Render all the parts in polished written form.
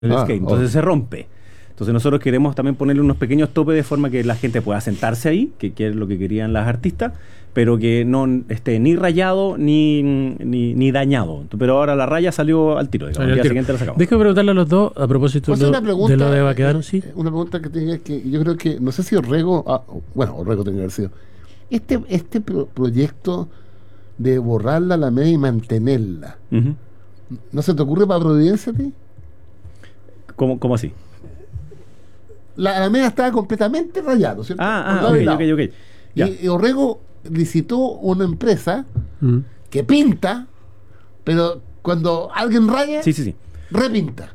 el skate, entonces se rompe. Entonces nosotros queremos también ponerle unos pequeños topes de forma que la gente pueda sentarse ahí, que es lo que querían las artistas, pero que no esté ni rayado ni dañado. Pero ahora la raya salió al tiro, digamos, el día siguiente la sacamos. Déjame preguntarle a los dos a propósito de lo de Baquedano. Sí. Una pregunta que tiene que yo creo que, no sé si Orrego, Orrego tiene que haber sido. Este proyecto de borrar la Alameda y mantenerla, ¿no se te ocurre para Providencia a ti? ¿Cómo así? La Alameda estaba completamente rayada, ¿cierto? Ok. Y Orrego licitó una empresa que pinta, pero cuando alguien raya, repinta.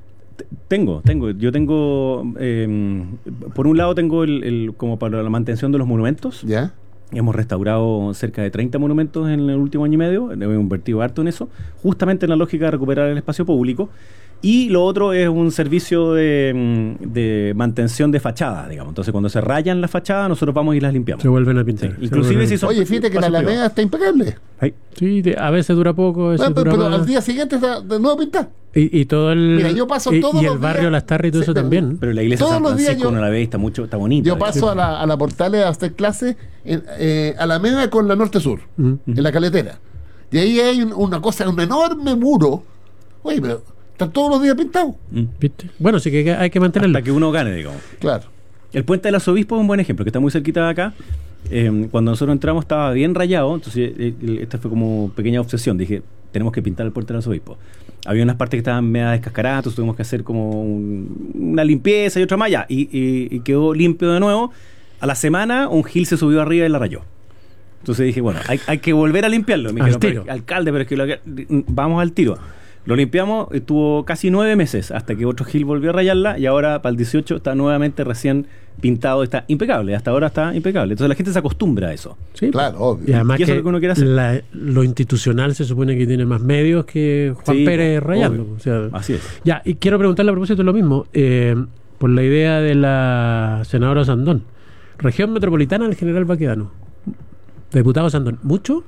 Yo tengo, por un lado tengo el como para la mantención de los monumentos. ¿Ya? Hemos restaurado cerca de 30 monumentos en el último año y medio, hemos invertido harto en eso, justamente en la lógica de recuperar el espacio público. Y lo otro es un servicio de mantención de fachadas, digamos. Entonces, cuando se rayan las fachadas, nosotros vamos y las limpiamos. Se vuelven a pintar. Sí. Inclusive si son... Oye, fíjate que la Alameda está impecable. Sí, a veces dura poco, pero al día siguiente está de nuevo pintada. Y todo el... Mira, yo paso todos y los el barrio días, Las Tarras y todo eso también. Pero la iglesia de San Francisco uno la ve y está bonita. Yo paso a la Portales a hacer clases en Alameda con la Norte-Sur, en la Caletera. Y ahí hay una cosa, un enorme muro. Oye, pero están todos los días pintados. ¿Viste? Bueno, sí que hay que mantenerlo. Hasta que uno gane, digamos. Claro. El Puente del Arzobispo es un buen ejemplo, que está muy cerquita de acá. Cuando nosotros entramos estaba bien rayado, entonces esta fue como pequeña obsesión. Dije, tenemos que pintar el Puente del Arzobispo. Había unas partes que estaban medio descascaradas, entonces tuvimos que hacer como una limpieza y otra más allá. Y quedó limpio de nuevo. A la semana un gil se subió arriba y la rayó. Entonces dije, bueno, hay que volver a limpiarlo. Me dijeron, alcalde, pero es que vamos al tiro. Lo limpiamos, estuvo casi 9 meses hasta que otro gil volvió a rayarla y ahora para el 18 está nuevamente recién pintado, está impecable, hasta ahora está impecable. Entonces la gente se acostumbra a eso. Sí, claro, obvio. Y además eso es lo que uno quiere hacer. Lo institucional se supone que tiene más medios que Juan Pérez rayando. O sea, así es. Ya, y quiero preguntarle a propósito de lo mismo, por la idea de la senadora Sandón. Región metropolitana del general Baquedano. Diputado Sandón, ¿mucho?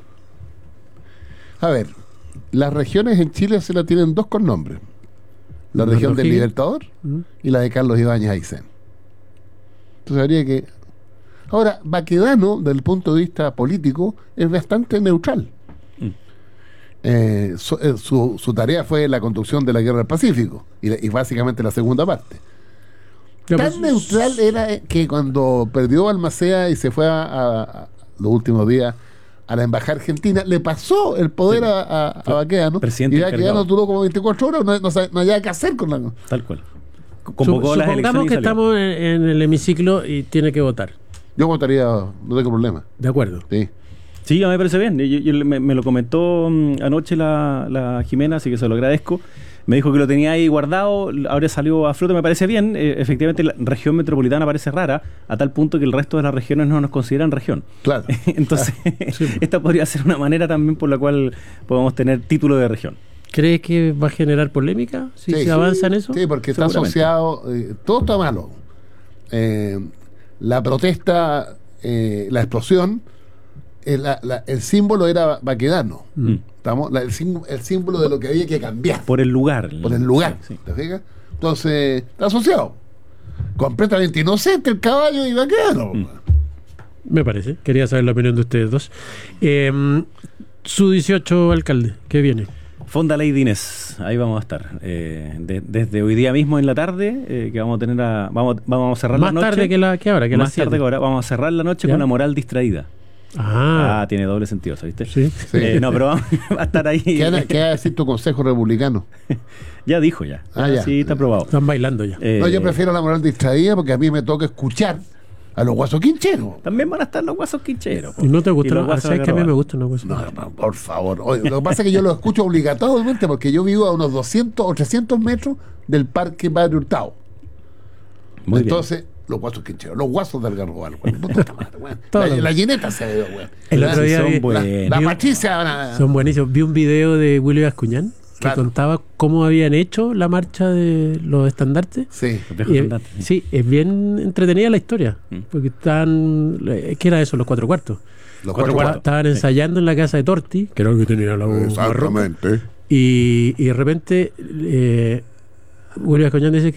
A ver, las regiones en Chile se la tienen dos con nombre. La región del Libertador y la de Carlos Ibáñez Aysén. Entonces habría que... Ahora, Baquedano, desde el punto de vista político, es bastante neutral. Su tarea fue la conducción de la Guerra del Pacífico y básicamente la segunda parte. Tan neutral era que cuando perdió Balmaceda y se fue a los últimos días a la embajada argentina, le pasó el poder a Baquedano, y Baquedano duró como 24 horas, no había que hacer con la... Tal cual. Convocó las elecciones. Supongamos que estamos en el hemiciclo y tiene que votar. Yo votaría, no tengo problema. De acuordo. Sí, a mí me parece bien. Me lo comentó anoche la Jimena, así que se lo agradezco. Me dijo que lo tenía ahí guardado, ahora salió a flote, me parece bien. Efectivamente, la región metropolitana parece rara, a tal punto que el resto de las regiones no nos consideran región. Claro. Entonces, esta podría ser una manera también por la cual podemos tener título de región. ¿Crees que va a generar polémica si se avanza en eso? Sí, porque está asociado, todo está malo. La protesta, la explosión, el símbolo era Baquedano. El símbolo de lo que había que cambiar. Por el lugar. ¿Te fijas? Entonces, está asociado. Completamente inocente el caballo y Baquedano. Me parece. Quería saber la opinión de ustedes dos. Su 18 alcalde, ¿qué viene? Fonda Lady Inés, ahí vamos a estar. Desde hoy día mismo en la tarde, que vamos a tener vamos a cerrar la noche. Más tarde que ahora, más tarde que ahora. Vamos a cerrar la noche con una moral distraída. Tiene doble sentido, ¿viste? Sí. No, pero vamos a estar ahí. ¿Qué va a decir tu consejo republicano? Ya dijo ya. Sí, está aprobado. Están bailando ya. No, yo prefiero la moral distraída porque a mí me toca escuchar a los guasos quincheros. También van a estar los guasos quincheros. ¿Y no te gustan los guasos? ¿Sabes que a mí me gustan los guasos? No, por favor. Oye, lo que pasa es que yo los escucho obligatoriamente porque yo vivo a unos 200 o 300 metros del Parque Padre Hurtado. Entonces, los guasos quincheros, los guasos del Garrobal, la lleneta se ve, güey. El otro día la Patricia. Son buenísimos. Vi un video de Willy Bascuñán que contaba cómo habían hecho la marcha de los estandartes. Sí, es bien entretenida la historia. Porque están... ¿Qué era eso? Los 4 cuartos. Los 4 cuartos. Estaban ensayando en la casa de Torti, que era lo que tenía la voz. Exactamente. Y de repente Willy Bascuñán dice